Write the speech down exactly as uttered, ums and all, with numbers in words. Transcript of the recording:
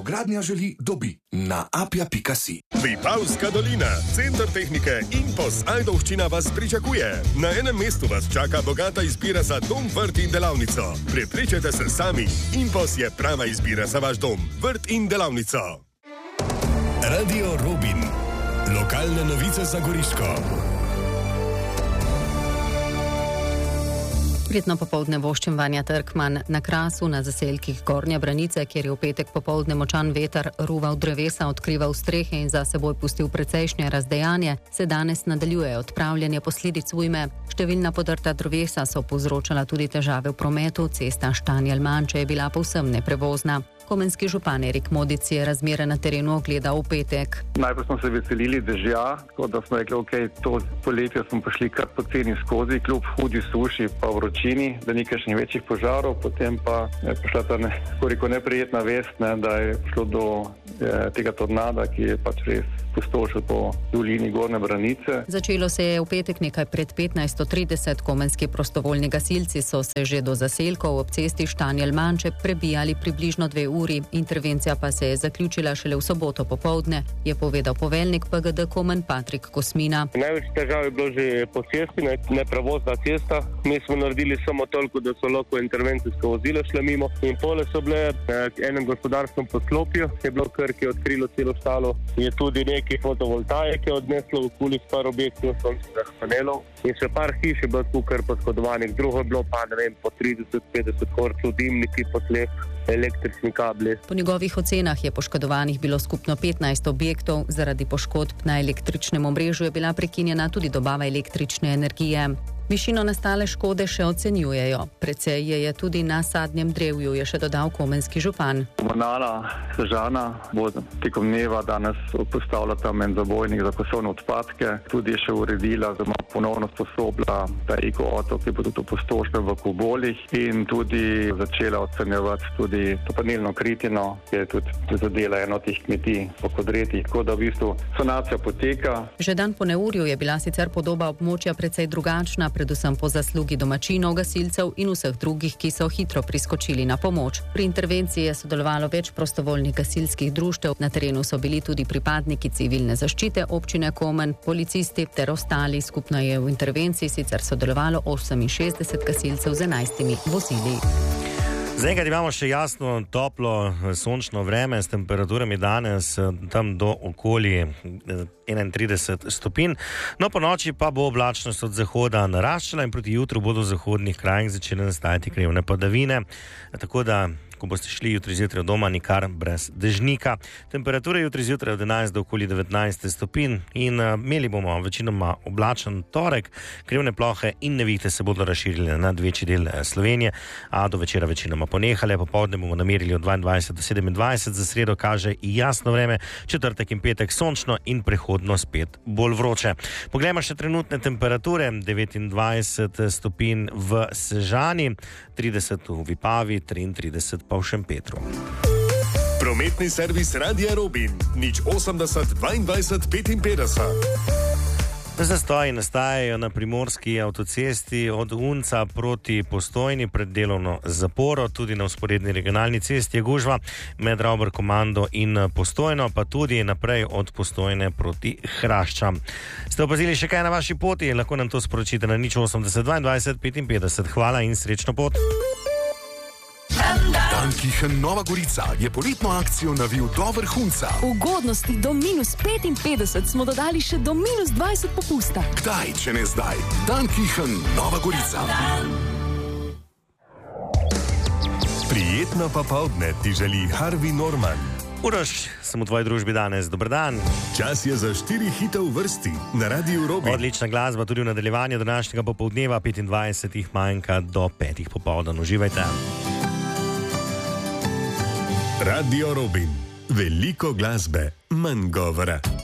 Novogradnja želi, dobi na apja pika si. Vipavska dolina, center tehnike Impos Ajdovščina vas pričakuje. Na enem mestu vas čaka bogata izbira za dom, vrt in delavnico. Prepričajte se sami, Impos je prava izbira za vaš dom, vrt in delavnico. Radio Robin. Lokalne novice za Goriško. Prijetno popoldne voščim Vanja Trkman. Na Krasu, na zaselkih Gornje Branice, kjer je v petek popoldne močan veter ruval drevesa, odkrival strehe in za seboj pustil precejšnje razdejanje, se danes nadaljuje odpravljanje posledic ujme. Številna podrta drevesa so povzročala tudi težave v prometu, cesta Štanjel-Manče je bila povsem neprevozna. Komenski župan Erik Modic je razmere na terenu ogledal v petek. Najprej smo se veselili dežja, tako da smo rekli, ok, to poletje smo prišli kar poceni skozi, kljub hudi suši pa vročini, da ni kakšnih večjih požarov, potem pa je prišla ta ne, koliko neprijetna vest, ne, da je prišlo do eh, tega tornada, ki je pač res pustošil po dolini Gornje Branice. Začelo se je v petek nekaj pred petnajsto trideset. Komenski prostovoljni gasilci so se že do zaselkov ob cesti Štanjel-Manče prebijali približno dve uri. Intervencija pa se je zaključila šele v soboto popoldne, je povedal poveljnik P G D Komen Patrik Kosmina. Največ težav je bilo že po cesti, neprevozna cesta. Mi smo naredili samo toliko, da so lahko intervencijske vozila šle mimo. In pole so bile v enem gospodarskem poslopju, je bilo kar, ki je odkrilo celo štalo. Je tudi neki fotovoltaik je odneslo v okolici par objektov sončnih panelov. In še par hiš je bilo tukaj poškodovanih. Drugo je bilo pa, ne vem, po trideset petdeset horčov, dimniki, poslep, električni kabli. Po njegovih ocenah je poškodovanih bilo skupno petnajst objektov. Zaradi poškodb na električnem omrežju je bila prekinjena tudi dobava električne energije. Višino nastale škode še ocenjujejo. Precej je, je tudi na sadnjem drevju, je še dodal komenski župan. Komunala Sežana bo tekom dneva danes postavila tam en zabojnik za kosovne odpadke. Tudi je še uredila, da ima ponovno sposobila ta eko-otok, ki bo tudi opustošen v Kubolih, in tudi začela ocenjevati tudi to panelno kritino, ki je tudi zadela eno od teh kmetij po Kodretih. Tako da v bistvu sanacija poteka. Že dan po neurju je bila sicer podoba območja precej drugačna, predvsem po zaslugi domačinov, gasilcev in vseh drugih, ki so hitro priskočili na pomoč. Pri intervenciji je sodelovalo več prostovoljnih gasilskih društev, na terenu so bili tudi pripadniki civilne zaščite občine Komen, policisti ter ostali. Skupno je v intervenciji sicer sodelovalo oseminšestdeset gasilcev z enajstimi vozili. Zaenkrat imamo še jasno, toplo, sončno vreme s temperaturami danes tam do okoli enaintrideset stopinj. No, po noči pa bo oblačnost od zahoda naraščala in proti jutru bodo v zahodnih krajih začele nastajati krajevne padavine. Tako da, ko boste šli jutri zjutraj doma, nikar brez dežnika. Temperature jutri zjutraj od enajst do okoli devetnajst stopinj in uh, imeli bomo večinoma oblačen torek. Krivne plohe in nevihte se bodo razširile nad večji del Slovenije, a do večera večinoma ponehale. Popoldne bomo namerili od dvaindvajset do sedemindvajset, za sredo kaže jasno vreme, četrtek in petek sončno in prehodno spet bolj vroče. Poglejmo še trenutne temperature. devetindvajset stopinj v Sežani, trideset v Vipavi, triintrideset pa v Šempetru. Prometni servis Radia Robin, nič osemdeset dvaindvajset petinpetdeset. Zastoji nastajajo na primorski avtocesti od Unca proti Postojni pred delovno zaporo, tudi na vzporedni regionalni cesti je gužva med Ravbar Komando in Postojno, pa tudi naprej od Postojne proti Hraščam. Ste opazili še kaj na vaši poti? Lahko nam to sporočite na nič osemdeset dvaindvajset petinpetdeset. Hvala in srečno pot. Dankichen Nova Gorica je poletno akcijo navil do vrhunca. Ugodnosti do minus petinpetdeset smo dodali še do minus dvajset popusta. Kdaj, če ne zdaj? Dankichen Nova Gorica. Prijetno popoldne ti želi Harvey Norman. Uroš, sem v tvoji družbi danes. Dober dan. Čas je za štiri hite v vrsti na Radiu Robin. Odlična glasba tudi v nadaljevanju današnjega popoldneva, petindvajset jih manjka do petih popoldan. Uživajte. Radio Robin. Veliko glasbe, manj govora.